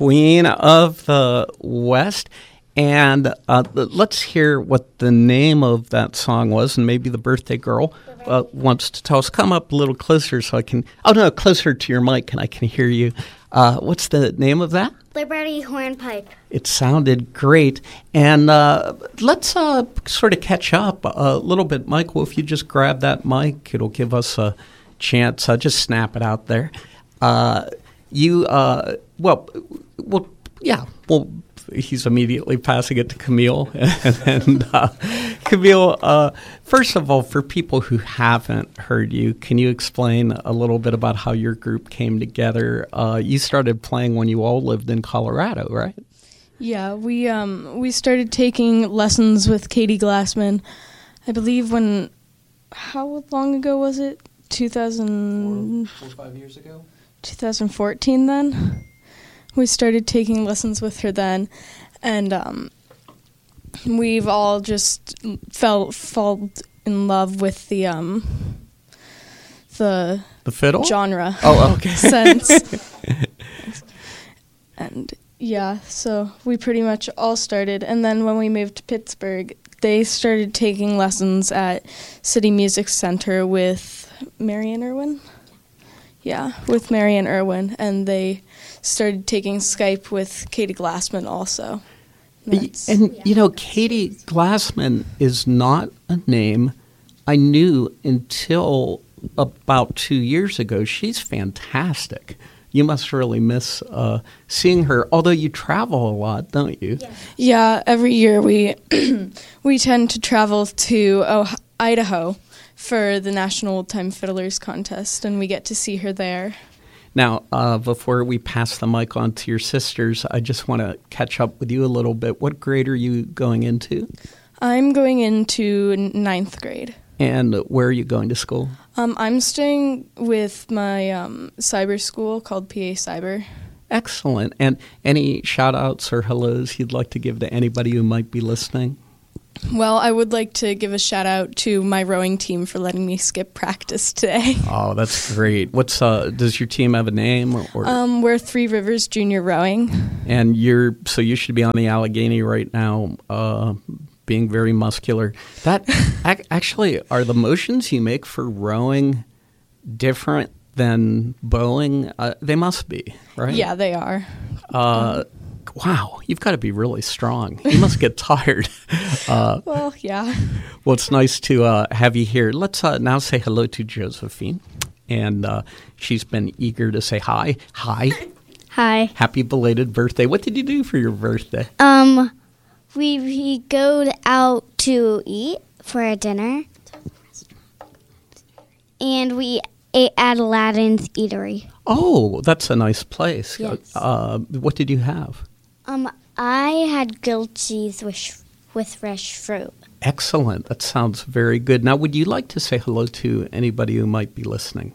Queen of the West. And let's hear what the name of that song was, and maybe the birthday girl wants to tell us. Come up a little closer so I can, closer to your mic and I can hear you. What's the name of that? Liberty Hornpipe. It sounded great. And let's sort of catch up a little bit. Michael, if you just grab that mic, it'll give us a chance. Just snap it out there. He's immediately passing it to Camille. And Camille, first of all, for people who haven't heard you, can you explain a little bit about how your group came together? You started playing when you all lived in Colorado, right? Yeah, we started taking lessons with Katie Glassman, I believe how long ago was it? 4 or 5 years ago? 2014 then. We started taking lessons with her then, and we've all just fall in love with the fiddle genre. Oh, okay. Since and yeah, so we pretty much all started, and then when we moved to Pittsburgh, they started taking lessons at City Music Center with Marian Irwin. Yeah, with Marian Irwin, and they started taking Skype with Katie Glassman also. Katie Glassman is not a name I knew until about 2 years ago. She's fantastic. You must really miss seeing her, although you travel a lot, don't you? Yeah, every year we we tend to travel to Idaho for the National Old Time Fiddlers Contest, and we get to see her there. Now, before we pass the mic on to your sisters, I just want to catch up with you a little bit. What grade are you going into? I'm going into 9th grade. And where are you going to school? I'm staying with my cyber school called PA Cyber. Excellent. And any shout-outs or hellos you'd like to give to anybody who might be listening? Well, I would like to give a shout-out to my rowing team for letting me skip practice today. Oh, that's great. Does your team have a name? Or? We're Three Rivers Junior Rowing. And you should be on the Allegheny right now, being very muscular. That actually, are the motions you make for rowing different than bowling? They must be, right? Yeah, they are. Wow, you've got to be really strong. You must get tired. Well, yeah. Well, it's nice to have you here. Let's now say hello to Josephine. And she's been eager to say hi. Hi. Hi. Happy belated birthday. What did you do for your birthday? We go out to eat for a dinner. And we ate at Aladdin's Eatery. Oh, that's a nice place. Yes. What did you have? I had grilled cheese with fresh fruit. Excellent. That sounds very good. Now, would you like to say hello to anybody who might be listening?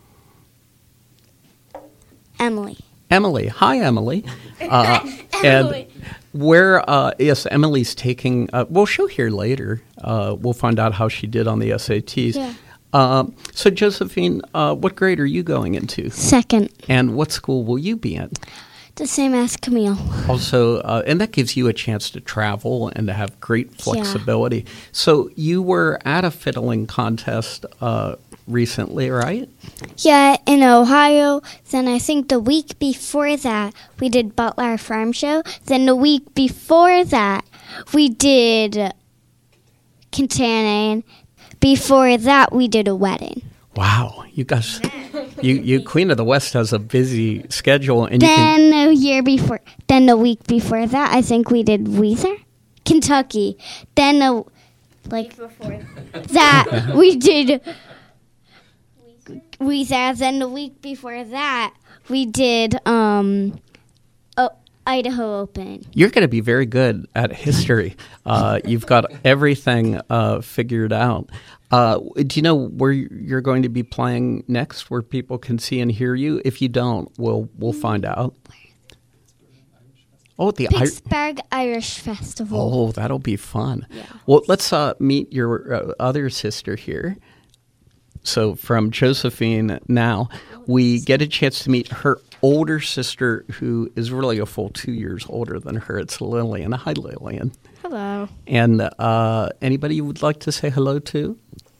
Emily. Emily. Hi, Emily. Emily. And where, Emily's taking, she'll hear later. We'll find out how she did on the SATs. Yeah. So, Josephine, what grade are you going into? 2nd. And what school will you be in? The same as Camille. Also, and that gives you a chance to travel and to have great flexibility. Yeah. So you were at a fiddling contest recently, right? Yeah, in Ohio. Then I think the week before that, we did Butler Farm Show. Then the week before that, we did Kintanon. Before that, we did a wedding. Wow, you guys, you Queen of the West has a busy schedule, and then the week before that, I think we did Weezer, Kentucky. Then week before that, we did Weezer. Then the week before that, we did Idaho Open. You're going to be very good at history. You've got everything figured out. Do you know where you're going to be playing next, where people can see and hear you? If you don't, we'll find out. Oh, the Pittsburgh Irish Festival. Oh, that'll be fun. Yeah. Well, let's meet your other sister here. So from Josephine now, we get a chance to meet her older sister who is really a full 2 years older than her. It's Lillian. Hi, Lillian. Hello. And anybody you would like to say hello to?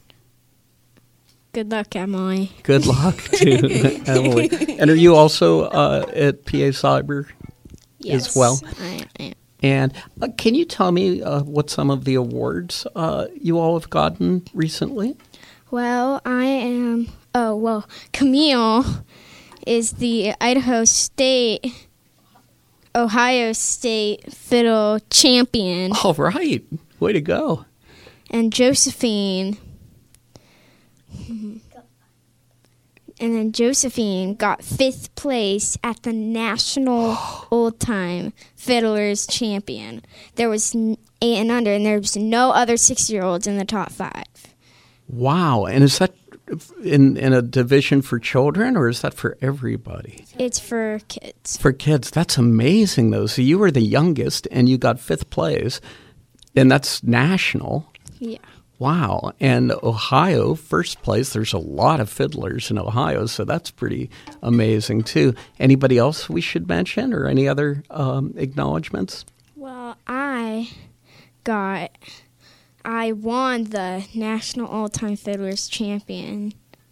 Good luck, Emily. Good luck to Emily. And are you also at PA Cyber as well? I am. And can you tell me what some of the awards you all have gotten recently? Well, Camille is the Ohio State fiddle champion. All right. Way to go. And Josephine got 5th place at the National Old Time Fiddlers Champion. There was 8 and under, and there was no other 6-year-olds in the top 5. Wow. And is that in a division for children, or is that for everybody? It's for kids. For kids. That's amazing, though. So you were the youngest, and you got 5th place, and that's national. Yeah. Wow. And Ohio, 1st place. There's a lot of fiddlers in Ohio, so that's pretty amazing, too. Anybody else we should mention, or any other acknowledgments? Well, I won the National All-Time Fiddlers Champion.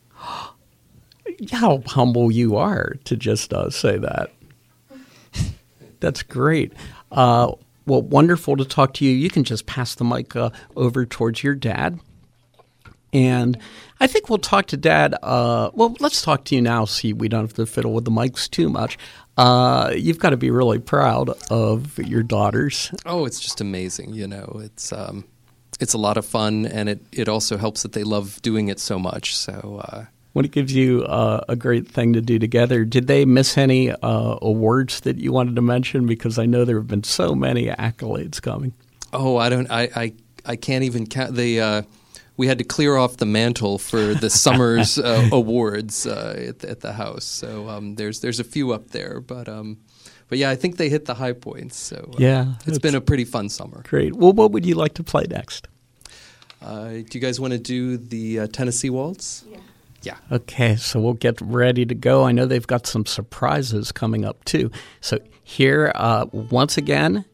How humble you are to just say that. That's great. Well, wonderful to talk to you. You can just pass the mic over towards your dad. And I think we'll talk to Dad. Well, let's talk to you now. See, we don't have to fiddle with the mics too much. You've got to be really proud of your daughters. Oh, it's just amazing. It's a lot of fun, and it also helps that they love doing it so much. So when it gives you a great thing to do together, did they miss any awards that you wanted to mention? Because I know there have been so many accolades coming. Oh, I can't even count. We had to clear off the mantle for the summer's awards at the house. So there's a few up there, but yeah, I think they hit the high points. So yeah, it's been a pretty fun summer. Great. Well, what would you like to play next? Do you guys want to do the Tennessee Waltz? Yeah. Okay, so we'll get ready to go. I know they've got some surprises coming up, too. So here, once again,